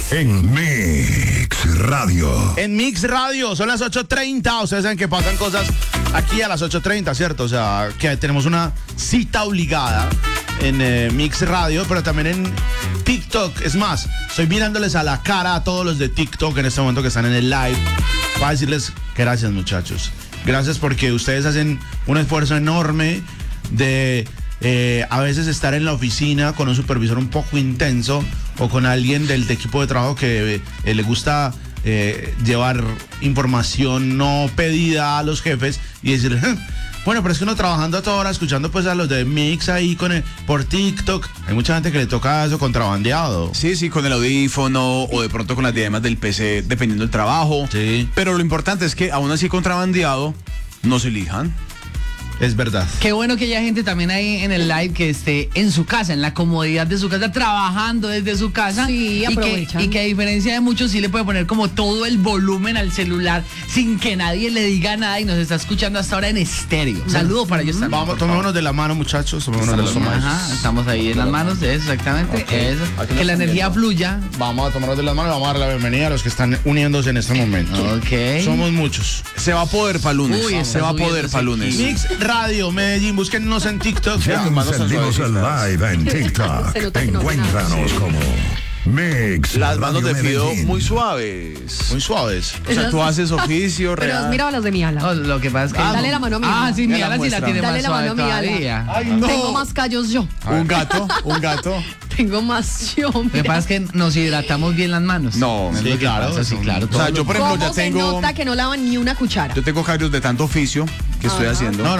En Mix Radio. En Mix Radio, son las 8:30. Ustedes saben que pasan cosas aquí a las 8:30, ¿cierto? O sea, que tenemos una cita obligada en Mix Radio, pero también en TikTok. Es más, estoy mirándoles a la cara a todos los de TikTok en este momento que están en el live para decirles gracias, muchachos. Gracias porque ustedes hacen un esfuerzo enorme de a veces estar en la oficina con un supervisor un poco intenso o con alguien del equipo de trabajo que le gusta llevar información no pedida a los jefes y decirles, bueno, pero es que uno trabajando a toda hora, escuchando pues a los de Mix ahí por TikTok, hay mucha gente que le toca eso contrabandeado. Sí, con el audífono o de pronto con las diademas del PC, dependiendo del trabajo. Sí. Pero lo importante es que aún así contrabandeado, no se elijan. Es verdad. Qué bueno que haya gente también ahí en el live que esté en su casa, en la comodidad de su casa, trabajando desde su casa. Sí, aprovechan. Y que a diferencia de muchos sí le puede poner como todo el volumen al celular sin que nadie le diga nada y nos está escuchando hasta ahora en estéreo. Saludo para ellos también. Vamos, tomémonos de la mano, muchachos. Tomémonos de las manos. Ajá, estamos ahí en las manos, eso, exactamente. Okay. Eso. Que la energía fluya. Vamos a tomarnos de las manos y vamos a dar la bienvenida a los que están uniéndose en este momento. Ok. Somos muchos. Se va a poder para lunes. Uy, Se va a poder para lunes. Mix Radio Medellín, búsquennos en TikTok. Ya encendimos el live en TikTok. Se nota que no tiene nada. Encuéntranos como Mix Las manos Radio de Fido Medellín. muy suaves. Muy suaves. O sea, tú haces oficio Pero real. mira las de mi ala. No, lo que pasa es que. Dale la mano a mi ala. Ah, sí, mi Ya la ala sí la muestra. tiene Dale más la mano suave a mi ala. todavía. Ay, no. Tengo más callos yo. Un gato. Tengo más yo. Lo que pasa es que nos hidratamos bien las manos. No, Es sí, lo que claro, pasa, sí, son- claro. O sea, yo por ejemplo ¿Cómo ya se tengo. nota que no lavan ni una cuchara? Yo tengo callos de tanto oficio que estoy haciendo. No.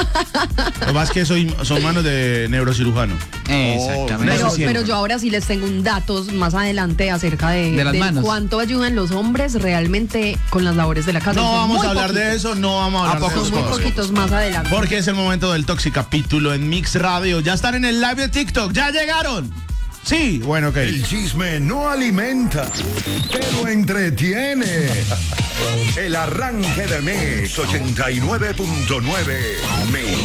Lo que pasa es que son manos de neurocirujano. Exactamente. Eso sí. Pero yo ahora sí les tengo un dato más adelante acerca De las manos. cuánto ayudan los hombres realmente con las labores de la casa. No Son vamos muy a hablar de poquitos. eso, no vamos a hablar de poco? eso. Son muy Cosas. poquitos más adelante. Porque es el momento del Toxicapítulo en Mix Radio. Ya están en el live de TikTok, ya llegaron. Sí, bueno, ok. El chisme no alimenta, pero entretiene. El arranque de Mix 89.9. Mix.